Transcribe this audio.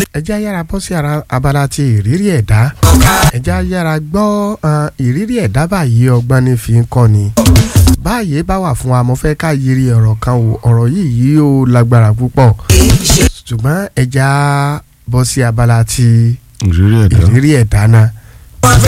ẹjẹ́ yára bọ́ sí abala ti ìrírí ẹ̀dá ẹjẹ́ yára gbọ́ ìrírí ẹ̀dá báyìí ọgbọ́n ní fi ń kọ́ ni báyìí bá wà fún wa mo fẹ́ ká yiri ọ̀rọ̀ kan wò ọ̀rọ̀ yìí ó lágbára púpọ̀ ṣùgbọ́n ẹjẹ́ bọ́ sí abala ti ìrírí ẹ̀dá náà.